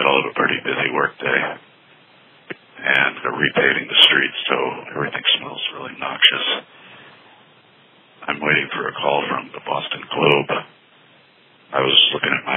middle of a pretty busy work day, and they're repaving the streets, so everything smells really noxious. I'm waiting for a call from the Boston Globe. I was looking at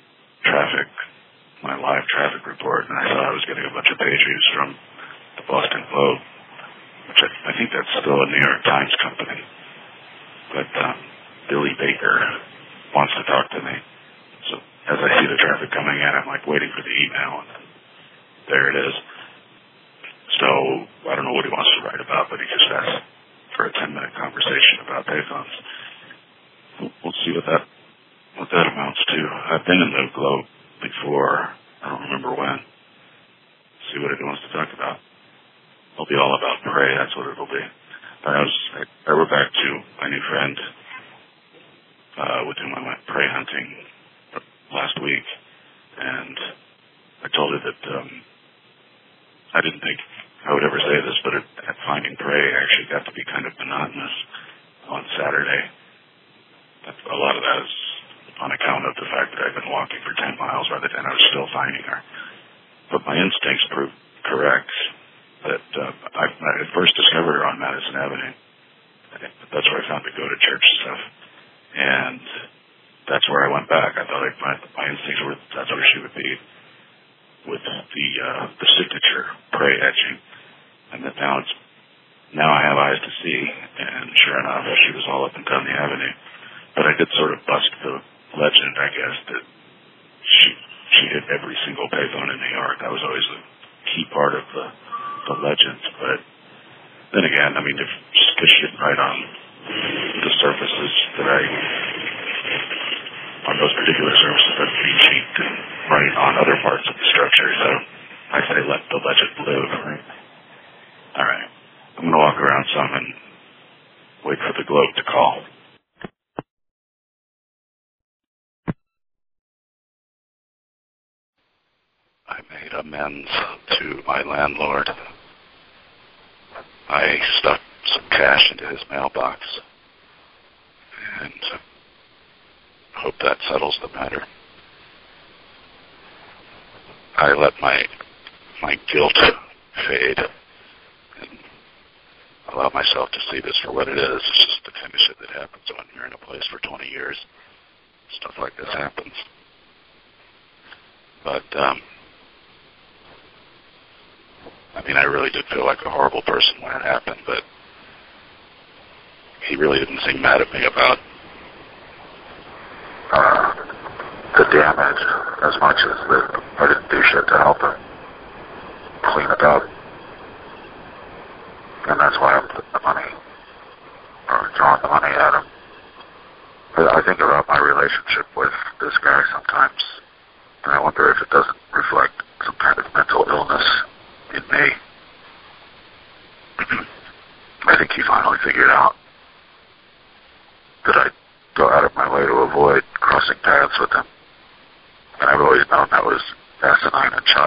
my live traffic report, and I thought I was getting a bunch of page views from the Boston Globe, which I think that's still a New York Times company. But Billy Baker wants to talk to me. So as I see the traffic coming in, I'm like waiting for the email, and then there it is. So I don't know what he wants to write about, but he just asked for a 10-minute conversation about payphones. We'll see what that amounts to. I've been in the Globe before. I don't remember when. See what he wants to talk about. It'll be all about prey. That's what it'll be. I went back to my new friend with whom I went prey hunting last week, and I told her that I didn't think I would ever say this, but at finding prey, I actually got to be kind of monotonous on Saturday. A lot of that is on account of the fact that I've been walking for 10 miles rather than I was still finding her. But my instincts proved correct that I first discovered her on Madison Avenue. That's where I found the go-to-church stuff. And that's where I went back. I thought my instincts were that's where she would be with the signature prey etching. And that now I have eyes to see, and sure enough, she was all up and down the avenue. But I did sort of bust the legend, I guess, that she hit every single payphone in New York. That was always a key part of the legend. But then again, I mean, because she didn't write on the surfaces on those particular surfaces that we cheat and write on other parts of the structure. So I say let the legend live, right? All right. I'm going to walk around some and wait for the Globe to call. I made amends to my landlord. I stuffed some cash into his mailbox, and hope that settles the matter. I let my guilt fade and allow myself to see this for what it is. It's just the kind of shit that happens when you're in a place for 20 years. Stuff like this happens. But, I mean, I really did feel like a horrible person when it happened, but he really didn't seem mad at me about the damage as much as that I didn't do shit to help him clean it up. And that's why I'm putting the money, or drawing the money at him. I think about my relationship